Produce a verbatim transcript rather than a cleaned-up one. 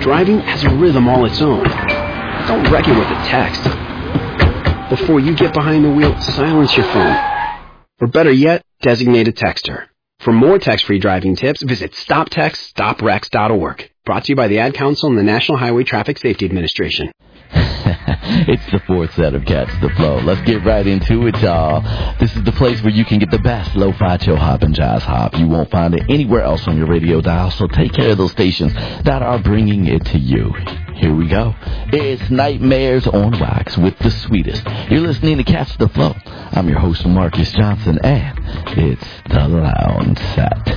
Driving has a rhythm all its own. Don't wreck it with a text. Before you get behind the wheel, silence your phone. Or better yet, designate a texter. For more text-free driving tips, visit stop text stop wrecks dot org. Brought to you by the Ad Council and the National Highway Traffic Safety Administration. It's the fourth set of Catch the Flow. Let's get right into it, y'all. This is the place where you can get the best lo-fi chill hop and jazz hop. You won't find it anywhere else on your radio dial, so take care of those stations that are bringing it to you. Here we go. It's Nightmares on Wax with the sweetest. You're listening to Catch the Flow. I'm your host, Marcus Johnson, and it's the Lounge Set.